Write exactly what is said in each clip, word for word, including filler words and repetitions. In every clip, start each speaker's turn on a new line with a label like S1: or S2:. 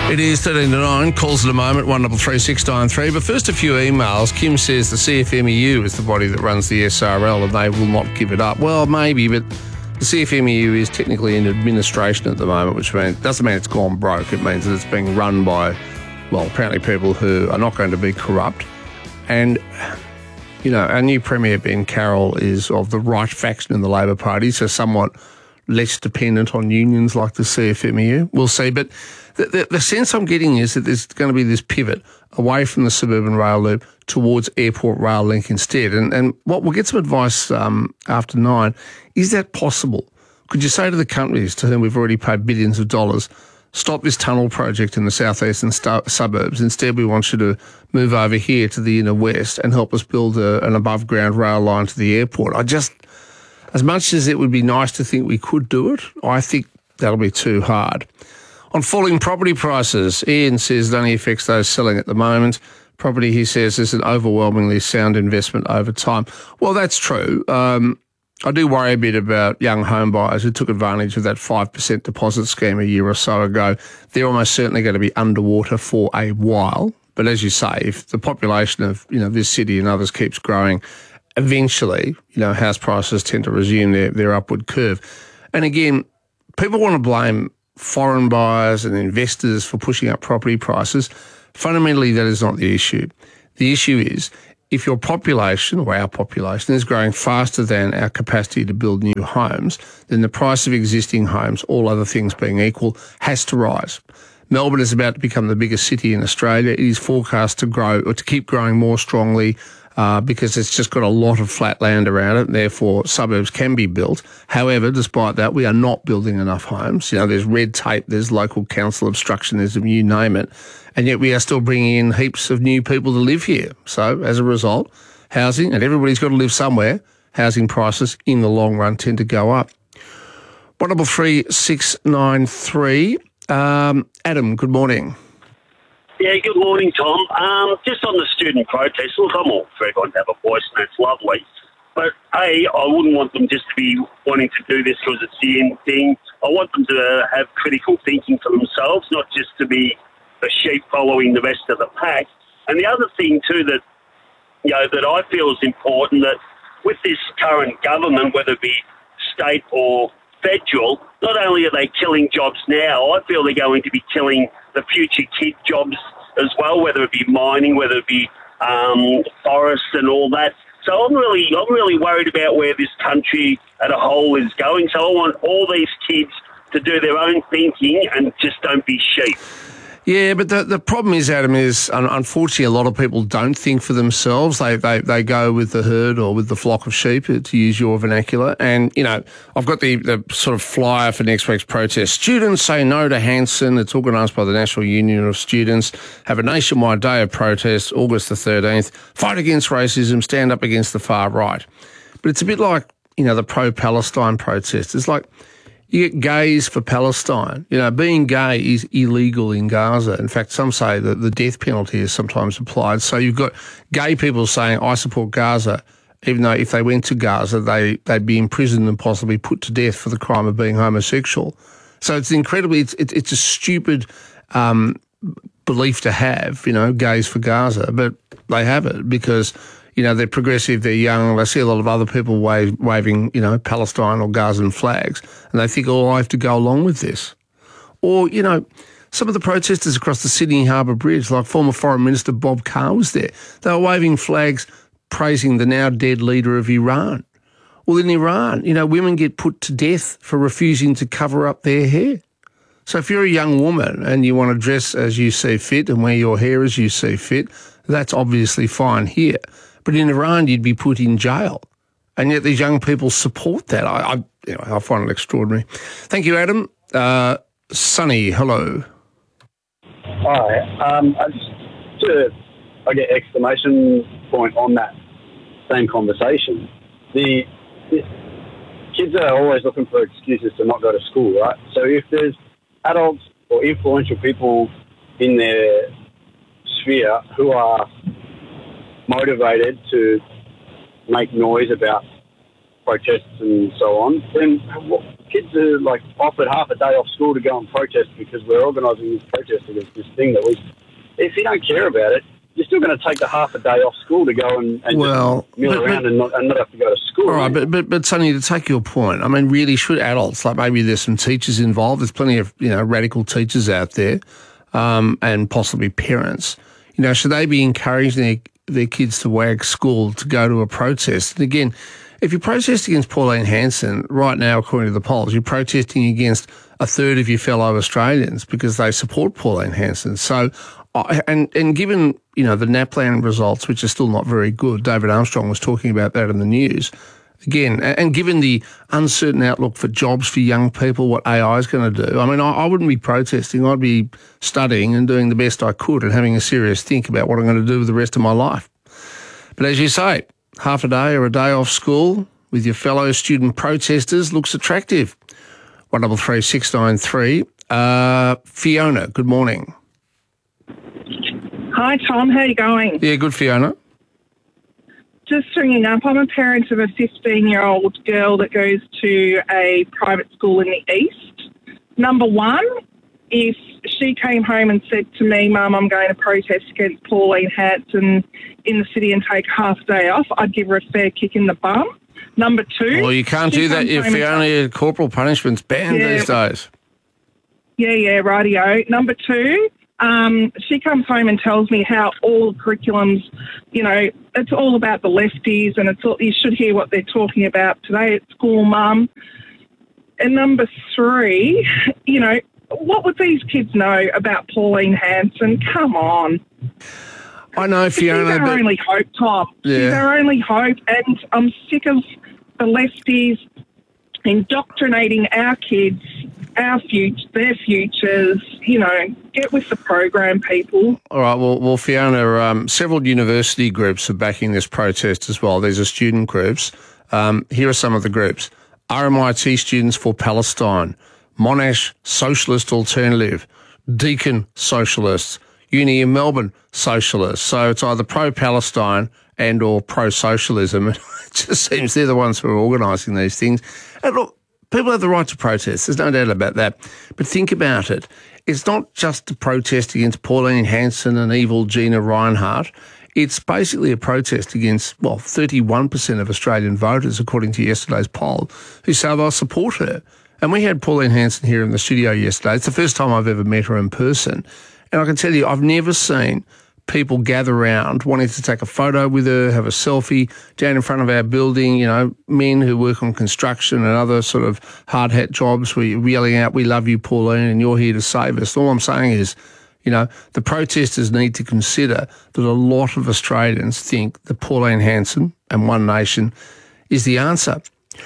S1: It is thirteen to nine, calls at a moment, one double three six nine three. But first a few emails. Kim says the C F M E U is the body that runs the S R L and they will not give it up. Well, maybe, but the C F M E U is technically in administration at the moment, which means, doesn't mean it's gone broke. It means that it's being run by, well, apparently people who are not going to be corrupt. And, you know, our new Premier, Ben Carroll, is of the right faction in the Labor Party, so somewhat less dependent on unions like the C F M E U. We'll see. But the, the, the sense I'm getting is that there's going to be this pivot away from the suburban rail loop towards airport rail link instead. And, and what we'll get some advice um, after nine. Is that possible? Could you say to the companies to whom we've already paid billions of dollars, stop this tunnel project in the southeastern stu- suburbs. Instead, we want you to move over here to the inner west and help us build a, an above-ground rail line to the airport. I just, as much as it would be nice to think we could do it, I think that'll be too hard. On falling property prices, Ian says it only affects those selling at the moment. Property, he says, is an overwhelmingly sound investment over time. Well, that's true. Um, I do worry a bit about young home buyers who took advantage of that five percent deposit scheme a year or so ago. They're almost certainly going to be underwater for a while. But as you say, if the population of, you know, this city and others keeps growing, eventually, you know, house prices tend to resume their, their upward curve. And again, people want to blame foreign buyers and investors for pushing up property prices. Fundamentally, that is not the issue. The issue is if your population, or our population, is growing faster than our capacity to build new homes, then the price of existing homes, all other things being equal, has to rise. Melbourne is about to become the biggest city in Australia. It is forecast to grow, or to keep growing more strongly, uh, because it's just got a lot of flat land around it, and therefore suburbs can be built. However, despite that, we are not building enough homes. You know, there's red tape, there's local council obstructionism, you name it. And yet we are still bringing in heaps of new people to live here. So as a result, housing, and everybody's got to live somewhere, housing prices in the long run tend to go up. one double three six nine three. Um, Adam, good morning.
S2: Yeah, good morning, Tom. Um, just on the student protest, look, I'm all for everyone to have a voice, and that's lovely. But, A, I wouldn't want them just to be wanting to do this because it's the end thing. I want them to have critical thinking for themselves, not just to be a sheep following the rest of the pack. And the other thing, too, that, you know, that I feel is important, that with this current government, whether it be state or federal, not only are they killing jobs now, I feel they're going to be killing the future kid jobs as well, whether it be mining, whether it be um, forests and all that. So I'm really, I'm really worried about where this country as a whole is going. So I want all these kids to do their own thinking and just don't be sheep.
S1: Yeah, but the the problem is, Adam, is unfortunately a lot of people don't think for themselves. They they they go with the herd or with the flock of sheep, to use your vernacular. And, you know, I've got the, the sort of flyer for next week's protest. Students say no to Hanson. It's organised by the National Union of Students. Have a nationwide day of protest, August the thirteenth. Fight against racism, stand up against the far right. But it's a bit like, you know, the pro-Palestine protest. It's like, you get gays for Palestine. You know, being gay is illegal in Gaza. In fact, some say that the death penalty is sometimes applied. So you've got gay people saying, I support Gaza, even though if they went to Gaza, they, they'd be imprisoned and possibly put to death for the crime of being homosexual. So it's incredibly, it's, it's, it's a stupid um, belief to have, you know, gays for Gaza, but they have it because, you know, they're progressive, they're young, they see a lot of other people wave, waving, you know, Palestine or Gazan flags, and they think, oh, I have to go along with this. Or, you know, some of the protesters across the Sydney Harbour Bridge, like former Foreign Minister Bob Carr was there, they were waving flags praising the now dead leader of Iran. Well, in Iran, you know, women get put to death for refusing to cover up their hair. So if you're a young woman and you want to dress as you see fit and wear your hair as you see fit, that's obviously fine here. But in Iran, you'd be put in jail. And yet these young people support that. I, I, you know, I find it extraordinary. Thank you, Adam. Uh, Sonny, hello.
S3: Hi. Um, I just to, I get exclamation point on that same conversation. The, the kids are always looking for excuses to not go to school, right? So if there's adults or influential people in their sphere who are motivated to make noise about protests and so on, then kids are like offered half a day off school to go and protest because we're organising this protest against this thing that we. If you don't care about it, you're still going to take the half a day off school to go and, and
S1: well,
S3: just mill
S1: but,
S3: around
S1: but,
S3: and, not, and not have to go to school.
S1: All right, but, but, but Sonny, to take your point, I mean, really, should adults, like maybe there's some teachers involved, there's plenty of, you know, radical teachers out there, um, and possibly parents, you know, should they be encouraging their, their kids to wag school to go to a protest? And again, if you protest against Pauline Hanson, right now, according to the polls, you're protesting against a third of your fellow Australians because they support Pauline Hanson. So, and and given, you know, the NAPLAN results, which are still not very good, David Armstrong was talking about that in the news, again, and given the uncertain outlook for jobs for young people, what A I is going to do, I mean, I, I wouldn't be protesting. I'd be studying and doing the best I could and having a serious think about what I'm going to do with the rest of my life. But as you say, half a day or a day off school with your fellow student protesters looks attractive. one double three six nine three. Uh, Fiona, good morning.
S4: Hi, Tom. How are you going?
S1: Yeah, good, Fiona.
S4: Just ringing up. I'm a parent of a fifteen-year-old girl that goes to a private school in the east. Number one, if she came home and said to me, Mum, I'm going to protest against Pauline Hanson in the city and take half a day off, I'd give her a fair kick in the bum. Number two...
S1: Well, you can't do that if Fiona, corporal punishment's banned
S4: yeah,
S1: these days.
S4: Yeah, yeah, rightio. Number two... Um, she comes home and tells me how all curriculums, you know, it's all about the lefties and it's all, you should hear what they're talking about today at school, Mum. And number three, you know, what would these kids know about Pauline Hanson? Come on.
S1: I know, Fiona.
S4: She's our
S1: but...
S4: only hope, Tom.
S1: Yeah.
S4: She's our only hope, and I'm sick of the lefties indoctrinating our kids, our future, their futures. You know, get with the program, people.
S1: All right, well, well Fiona, um, several university groups are backing this protest as well. These are student groups. Um, here are some of the groups. R M I T Students for Palestine, Monash Socialist Alternative, Deakin Socialists, Uni in Melbourne Socialists. So it's either pro-Palestine and or pro-socialism. It just seems they're the ones who are organising these things. And look, people have the right to protest. There's no doubt about that. But think about it. It's not just a protest against Pauline Hanson and evil Gina Rinehart. It's basically a protest against, well, thirty-one percent of Australian voters, according to yesterday's poll, who say they'll support her. And we had Pauline Hanson here in the studio yesterday. It's the first time I've ever met her in person. And I can tell you, I've never seen people gather around wanting to take a photo with her, have a selfie down in front of our building, you know, men who work on construction and other sort of hard hat jobs where you're yelling out, we love you, Pauline, and you're here to save us. All I'm saying is, you know, the protesters need to consider that a lot of Australians think that Pauline Hanson and One Nation is the answer.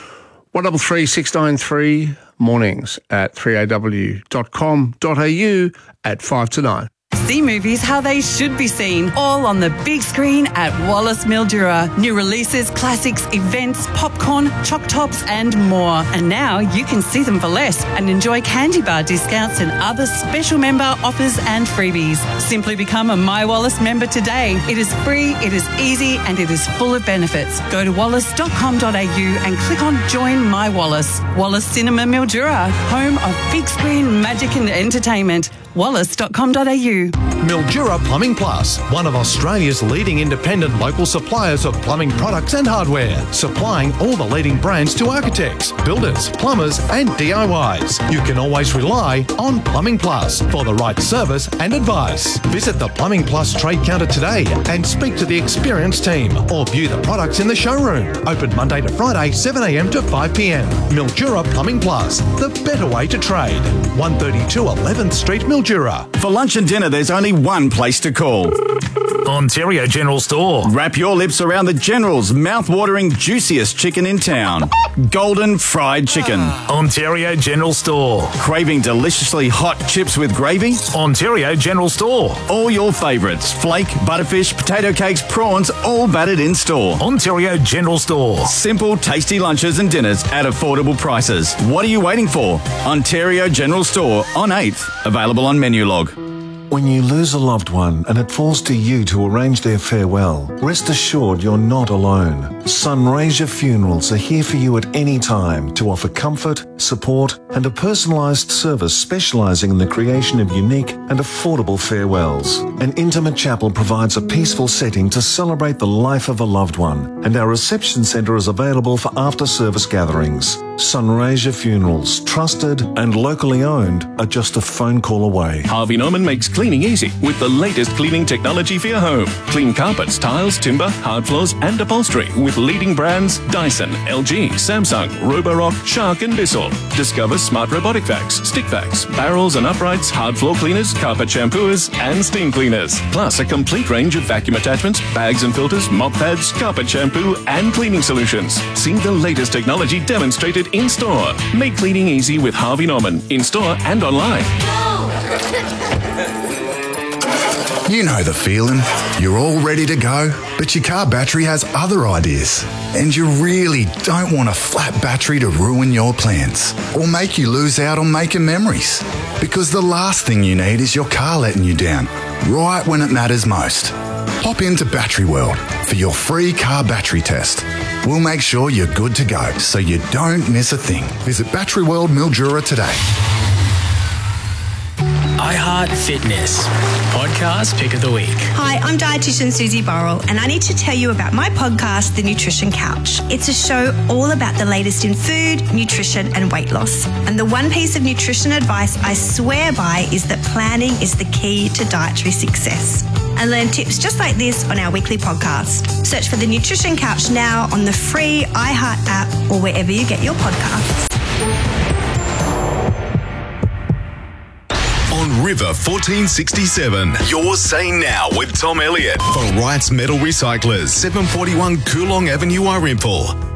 S1: one double three six nine three, mornings at three a w dot com dot a u at five to nine.
S5: See movies how they should be seen, all on the big screen at Wallace Mildura. New releases, classics, events, popcorn, choc tops and more. And now you can see them for less and enjoy candy bar discounts and other special member offers and freebies. Simply become a My Wallace member today. It is free, it is easy and it is full of benefits. Go to wallace dot com dot a u and click on Join My Wallace. Wallace Cinema Mildura, home of big screen magic and entertainment. wallace dot com dot a u.
S6: Mildura Plumbing Plus, one of Australia's leading independent local suppliers of plumbing products and hardware, supplying all the leading brands to architects, builders, plumbers and D I Ys. You can always rely on Plumbing Plus for the right service and advice. Visit the Plumbing Plus trade counter today and speak to the experienced team or view the products in the showroom. Open Monday to Friday, seven a m to five p m. Mildura Plumbing Plus, the better way to trade. one thirty-two eleventh Street, Mildura.
S7: For lunch and dinner, there's only one place to call.
S8: Ontario General Store.
S7: Wrap your lips around the General's mouth-watering, juiciest chicken in town. Golden fried chicken.
S8: Ontario General Store.
S7: Craving deliciously hot chips with gravy?
S8: Ontario General Store.
S7: All your favourites. Flake, butterfish, potato cakes, prawns, all battered in store.
S8: Ontario General Store.
S7: Simple, tasty lunches and dinners at affordable prices. What are you waiting for? Ontario General Store on eighth. Available on Menulog.
S9: When you lose a loved one and it falls to you to arrange their farewell, rest assured you're not alone. Sunraysia Funerals are here for you at any time to offer comfort, support and a personalised service specialising in the creation of unique and affordable farewells. An intimate chapel provides a peaceful setting to celebrate the life of a loved one, and our reception centre is available for after-service gatherings. Sunraysia Funerals, trusted and locally owned, are just a phone call away.
S10: Harvey Norman makes cleaning easy with the latest cleaning technology for your home. Clean carpets, tiles, timber, hard floors and upholstery with leading brands Dyson, L G, Samsung, Roborock, Shark and Bissell. Discover smart robotic vacs, stick vacs, barrels and uprights, hard floor cleaners, carpet shampooers and steam cleaners. Plus a complete range of vacuum attachments, bags and filters, mop pads, carpet shampoo and cleaning solutions. See the latest technology demonstrated in store. Make cleaning easy with Harvey Norman, in store and online.
S11: You know the feeling. You're all ready to go, but your car battery has other ideas. And you really don't want a flat battery to ruin your plans or make you lose out on making memories. Because the last thing you need is your car letting you down, right when it matters most. Hop into Battery World for your free car battery test. We'll make sure you're good to go so you don't miss a thing. Visit Battery World Mildura today.
S12: iHeart Fitness, podcast pick of the week.
S13: Hi, I'm dietitian Susie Burrell, and I need to tell you about my podcast, The Nutrition Couch. It's a show all about the latest in food, nutrition, and weight loss. And the one piece of nutrition advice I swear by is that planning is the key to dietary success. And learn tips just like this on our weekly podcast. Search for The Nutrition Couch now on the free iHeart app or wherever you get your podcasts.
S14: On River fourteen sixty-seven, you're saying now with Tom Elliott for Wright's Metal Recyclers, seven forty-one Coolong Avenue, Irinful.